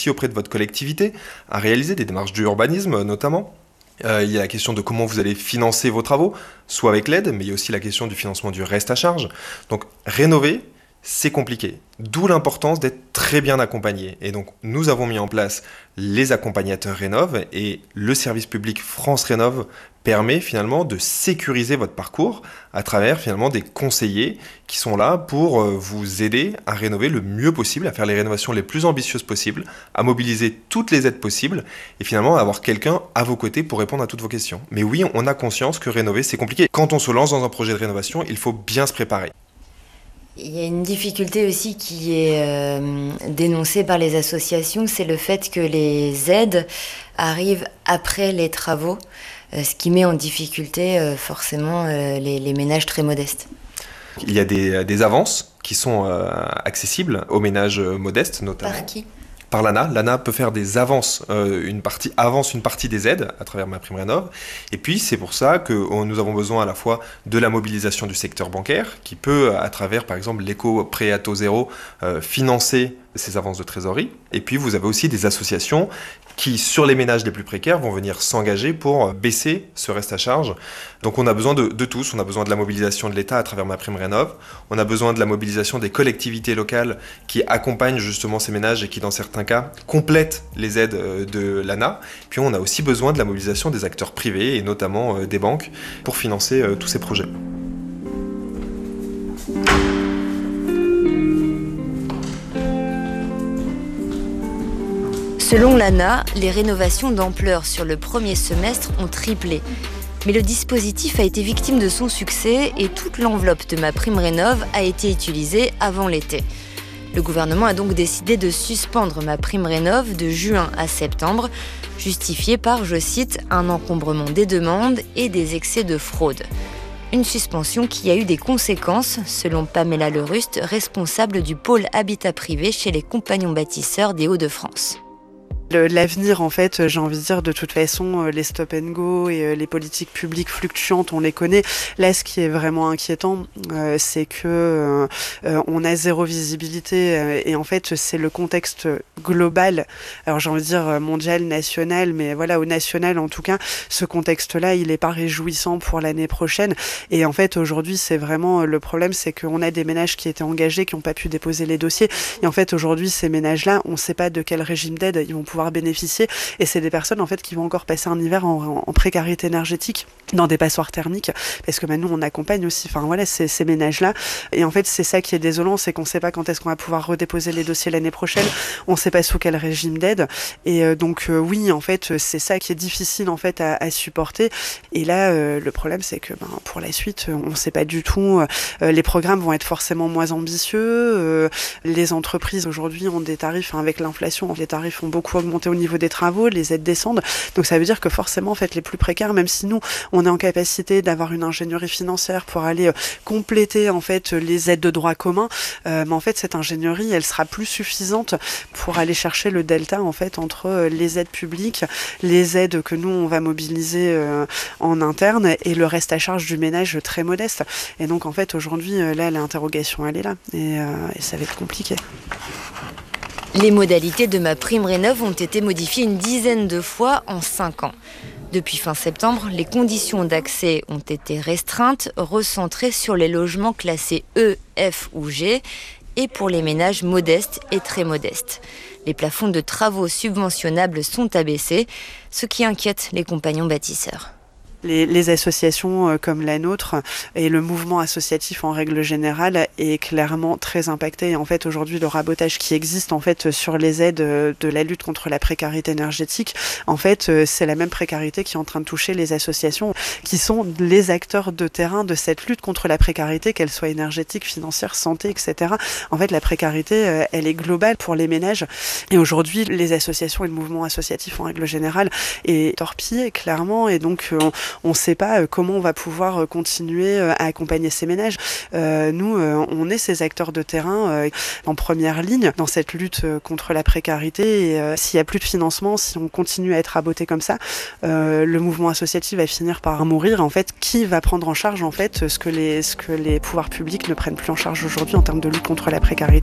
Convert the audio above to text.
aussi auprès de votre collectivité à réaliser des démarches d'urbanisme notamment. Il y a la question de comment vous allez financer vos travaux, soit avec l'aide, mais il y a aussi la question du financement du reste à charge. Donc rénover, c'est compliqué. D'où l'importance d'être très bien accompagné. Et donc, nous avons mis en place les accompagnateurs Rénov et le service public France Rénov permet finalement de sécuriser votre parcours à travers finalement des conseillers qui sont là pour vous aider à rénover le mieux possible, à faire les rénovations les plus ambitieuses possibles, à mobiliser toutes les aides possibles et finalement à avoir quelqu'un à vos côtés pour répondre à toutes vos questions. Mais oui, on a conscience que rénover, c'est compliqué. Quand on se lance dans un projet de rénovation, il faut bien se préparer. Il y a une difficulté aussi qui est dénoncée par les associations, c'est le fait que les aides arrivent après les travaux, ce qui met en difficulté forcément les ménages très modestes. Il y a des avances qui sont accessibles aux ménages modestes notamment. Par qui ? Par l'ANA. L'ANA peut faire des avances, avance une partie des aides à travers MaPrimeRénov'. Et puis, c'est pour ça que nous avons besoin à la fois de la mobilisation du secteur bancaire, qui peut, à travers, par exemple, l'éco-prêt à taux zéro, financer ces avances de trésorerie. Et puis, vous avez aussi des associations qui, sur les ménages les plus précaires, vont venir s'engager pour baisser ce reste à charge. Donc on a besoin de tous, on a besoin de la mobilisation de l'État à travers MaPrimeRénov', on a besoin de la mobilisation des collectivités locales qui accompagnent justement ces ménages et qui, dans certains cas, complètent les aides de l'ANA. Puis on a aussi besoin de la mobilisation des acteurs privés et notamment des banques pour financer tous ces projets. Selon l'ANA, les rénovations d'ampleur sur le premier semestre ont triplé. Mais le dispositif a été victime de son succès et toute l'enveloppe de MaPrimeRénov' a été utilisée avant l'été. Le gouvernement a donc décidé de suspendre MaPrimeRénov' de juin à septembre, justifié par, je cite, un encombrement des demandes et des excès de fraude. Une suspension qui a eu des conséquences, selon Pamela Leruste, responsable du pôle habitat privé chez les Compagnons bâtisseurs des Hauts-de-France. L'avenir, en fait, j'ai envie de dire, de toute façon, les stop and go et les politiques publiques fluctuantes, on les connaît. Là, ce qui est vraiment inquiétant, c'est que on a zéro visibilité et en fait, c'est le contexte global. Alors, j'ai envie de dire mondial, national, mais voilà, au national, en tout cas, ce contexte-là, il n'est pas réjouissant pour l'année prochaine. Et en fait, aujourd'hui, c'est vraiment le problème, c'est qu'on a des ménages qui étaient engagés, qui n'ont pas pu déposer les dossiers. Et en fait, aujourd'hui, ces ménages-là, on ne sait pas de quel régime d'aide ils vont pouvoir bénéficier et c'est des personnes en fait qui vont encore passer un hiver en précarité énergétique dans des passoires thermiques parce que maintenant on accompagne aussi ces ménages là et en fait c'est ça qui est désolant, c'est qu'on ne sait pas quand est-ce qu'on va pouvoir redéposer les dossiers l'année prochaine, on ne sait pas sous quel régime d'aide et donc oui en fait c'est ça qui est difficile en fait à supporter et là le problème c'est que pour la suite on ne sait pas du tout, les programmes vont être forcément moins ambitieux, les entreprises aujourd'hui ont des tarifs avec l'inflation, les tarifs ont beaucoup augmenté au niveau des travaux, les aides descendent. Donc ça veut dire que forcément, en fait, les plus précaires, même si nous, on est en capacité d'avoir une ingénierie financière pour aller compléter en fait les aides de droit commun, mais en fait cette ingénierie, elle sera plus suffisante pour aller chercher le delta en fait entre les aides publiques, les aides que nous on va mobiliser en interne et le reste à charge du ménage très modeste. Et donc en fait aujourd'hui, là l'interrogation elle est là et ça va être compliqué. Les modalités de MaPrimeRénov' ont été modifiées une dizaine de fois en 5 ans. Depuis fin septembre, les conditions d'accès ont été restreintes, recentrées sur les logements classés E, F ou G et pour les ménages modestes et très modestes. Les plafonds de travaux subventionnables sont abaissés, ce qui inquiète les compagnons bâtisseurs. Les associations comme la nôtre et le mouvement associatif en règle générale est clairement très impacté. Et en fait, aujourd'hui, le rabotage qui existe en fait sur les aides de la lutte contre la précarité énergétique, en fait, c'est la même précarité qui est en train de toucher les associations qui sont les acteurs de terrain de cette lutte contre la précarité, qu'elle soit énergétique, financière, santé, etc. En fait, la précarité, elle est globale pour les ménages. Et aujourd'hui, les associations et le mouvement associatif en règle générale est torpillé, clairement. Et donc, on ne sait pas comment on va pouvoir continuer à accompagner ces ménages. Nous, on est ces acteurs de terrain en première ligne dans cette lutte contre la précarité. Et s'il n'y a plus de financement, si on continue à être raboté comme ça, le mouvement associatif va finir par mourir. En fait, qui va prendre en charge en fait ce que les pouvoirs publics ne prennent plus en charge aujourd'hui en termes de lutte contre la précarité ?